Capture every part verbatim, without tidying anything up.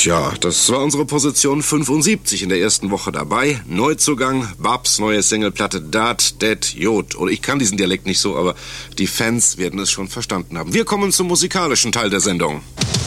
Tja, das war unsere Position fünfundsiebzig in der ersten Woche dabei. Neuzugang, Babs neue Singleplatte Dat, Det, Jod. Oder ich kann diesen Dialekt nicht so, aber die Fans werden es schon verstanden haben. Wir kommen zum musikalischen Teil der Sendung.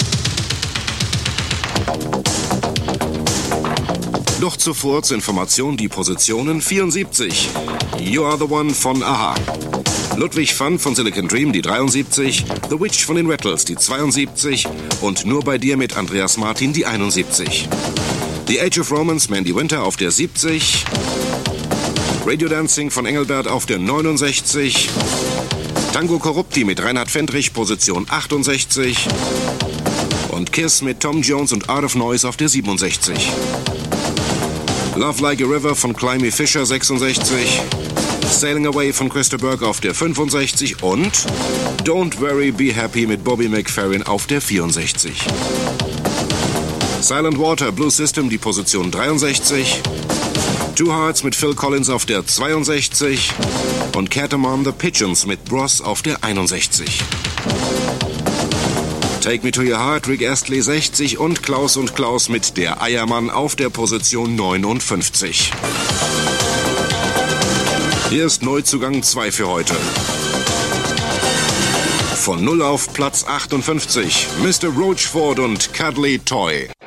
Doch zuvor zur Information die Positionen vierundsiebzig. You Are the One von A H A. Ludwig van von Silicon Dream, die dreiundsiebzig. The Witch von den Rattles, die zweiundsiebzig. Und Nur bei dir mit Andreas Martin, die einundsiebzig. The Age of Romance, Mandy Winter auf der siebzig. Radio Dancing von Engelbert auf der neunundsechzig. Tango Corrupti mit Reinhard Fendrich, Position achtundsechzig. Und Kiss mit Tom Jones und Art of Noise auf der siebenundsechzig. Love Like a River von Climby Fisher, sechsundsechzig. Sailing Away von Christa Burke auf der fünfundsechzig und Don't Worry, Be Happy mit Bobby McFerrin auf der vierundsechzig. Silent Water, Blue System, die Position dreiundsechzig. Two Hearts mit Phil Collins auf der zweiundsechzig und Catamount the Pigeons mit Bros auf der einundsechzig. Take Me to Your Heart, Rick Astley sechzig und Klaus und Klaus mit Der Eiermann auf der Position neunundfünfzig. Hier ist Neuzugang zwei für heute. Von null auf Platz achtundfünfzig. Mister Roachford und Cuddly Toy.